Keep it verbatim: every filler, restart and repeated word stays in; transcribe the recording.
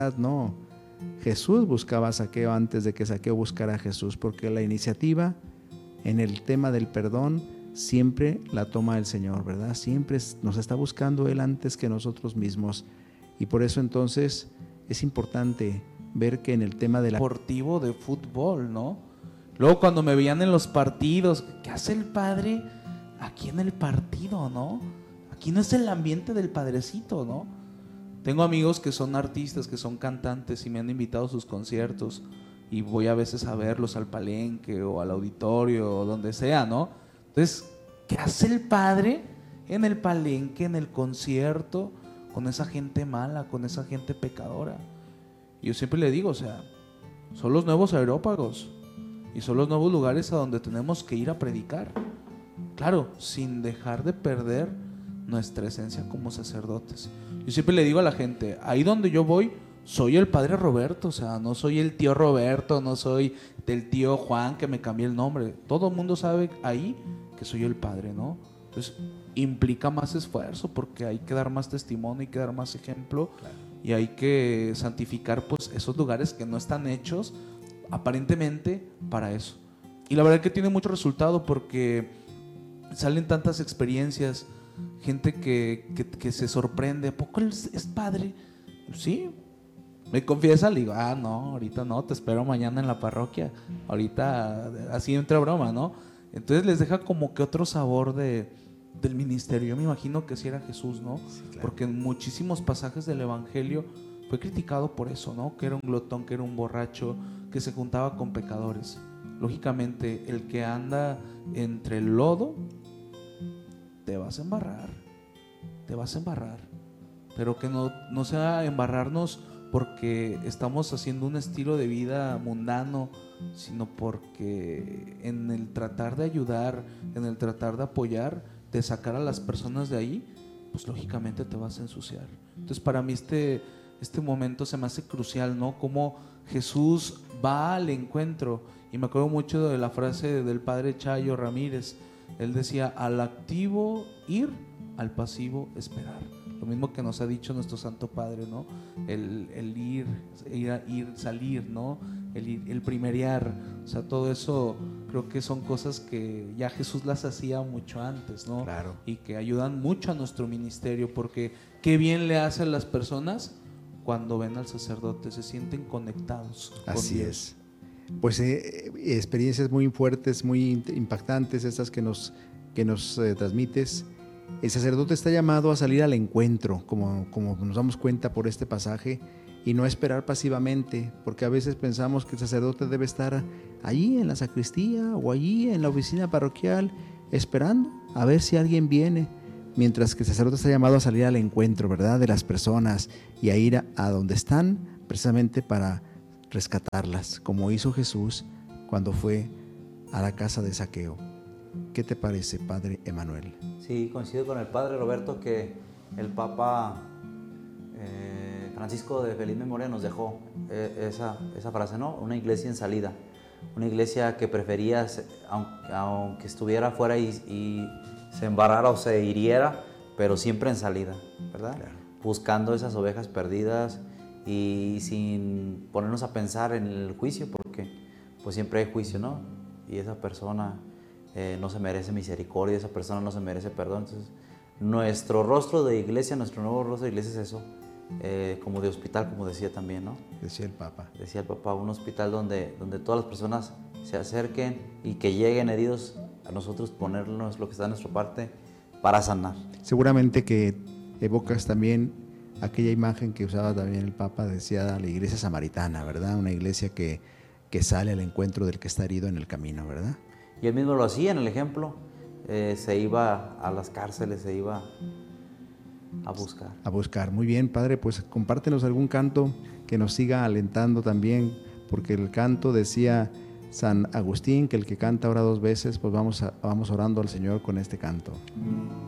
No, Jesús buscaba a Zaqueo antes de que Zaqueo buscara a Jesús, porque la iniciativa en el tema del perdón siempre la toma el Señor, ¿verdad? Siempre nos está buscando Él antes que nosotros mismos, y por eso entonces es importante ver que en el tema del deportivo de fútbol, ¿no? Luego cuando me veían en los partidos, ¿qué hace el padre aquí en el partido, no? Aquí no es el ambiente del padrecito, ¿no? Tengo amigos que son artistas, que son cantantes y me han invitado a sus conciertos y voy a veces a verlos al palenque o al auditorio o donde sea, ¿no? Entonces, ¿qué hace el padre en el palenque, en el concierto, con esa gente mala, con esa gente pecadora? Y yo siempre le digo, o sea, son los nuevos aerópagos y son los nuevos lugares a donde tenemos que ir a predicar. Claro, sin dejar de perder nuestra esencia como sacerdotes. Yo siempre le digo a la gente, ahí donde yo voy, soy el padre Roberto, o sea, no soy el tío Roberto, no soy del tío Juan que me cambié el nombre. Todo el mundo sabe ahí que soy el padre, ¿no? Entonces, implica más esfuerzo porque hay que dar más testimonio, hay que dar más ejemplo, claro. Y hay que santificar pues esos lugares que no están hechos aparentemente para eso. Y la verdad es que tiene mucho resultado porque salen tantas experiencias, gente que, que, que se sorprende. ¿A poco es, es padre? Sí. Me confiesa, le digo, ah, no, ahorita no, te espero mañana en la parroquia. Ahorita, así entra broma, ¿no? Entonces les deja como que otro sabor de, del ministerio. Yo me imagino que sí era Jesús, ¿no? Sí, claro. Porque en muchísimos pasajes del Evangelio fue criticado por eso, ¿no? Que era un glotón, que era un borracho, que se juntaba con pecadores. Lógicamente, el que anda entre el lodo, te vas a embarrar, te vas a embarrar, pero que no, no sea embarrarnos porque estamos haciendo un estilo de vida mundano, sino porque en el tratar de ayudar, en el tratar de apoyar, de sacar a las personas de ahí, pues lógicamente te vas a ensuciar. Entonces para mí este, este momento se me hace crucial, ¿no? Cómo Jesús va al encuentro, y me acuerdo mucho de la frase del padre Chayo Ramírez. Él decía, al activo ir, al pasivo esperar. Lo mismo que nos ha dicho nuestro Santo Padre, ¿no? El, el ir, ir, ir, salir, ¿no? El, ir, el primerear. O sea, todo eso creo que son cosas que ya Jesús las hacía mucho antes, ¿no? Claro. Y que ayudan mucho a nuestro ministerio, porque qué bien le hace a las personas cuando ven al sacerdote, se sienten conectados. Así con Dios. es. Pues eh, experiencias muy fuertes, muy impactantes estas que nos, que nos eh, transmites. El sacerdote está llamado a salir al encuentro, como, como nos damos cuenta por este pasaje, y no esperar pasivamente, porque a veces pensamos que el sacerdote debe estar allí en la sacristía o allí en la oficina parroquial esperando a ver si alguien viene, mientras que el sacerdote está llamado a salir al encuentro, ¿verdad?, de las personas y a ir a, a donde están precisamente para rescatarlas, como hizo Jesús cuando fue a la casa de Zaqueo. ¿Qué te parece, Padre Emanuel? Sí, coincido con el Padre Roberto que el Papa eh, Francisco de feliz memoria nos dejó eh, esa, esa frase, ¿no? Una iglesia en salida, una iglesia que prefería, aunque, aunque estuviera afuera y, y se embarrara o se hiriera, pero siempre en salida, ¿verdad? Claro. Buscando esas ovejas perdidas y sin ponernos a pensar en el juicio, porque pues siempre hay juicio, ¿no? Y esa persona eh, no se merece misericordia, esa persona no se merece perdón. Entonces, nuestro rostro de iglesia, nuestro nuevo rostro de iglesia es eso, eh, como de hospital, como decía también, ¿no? Decía el Papa. Decía el Papa, un hospital donde, donde todas las personas se acerquen y que lleguen heridos a nosotros, ponernos lo que está de nuestra parte para sanar. Seguramente que evocas también aquella imagen que usaba también el Papa, decía la iglesia samaritana, ¿verdad? Una iglesia que, que sale al encuentro del que está herido en el camino, ¿verdad? Y él mismo lo hacía en el ejemplo, eh, se iba a las cárceles, se iba a buscar. A buscar, muy bien, Padre, pues compártenos algún canto que nos siga alentando también, porque el canto decía San Agustín que el que canta ora dos veces, pues vamos, a, vamos orando al Señor con este canto.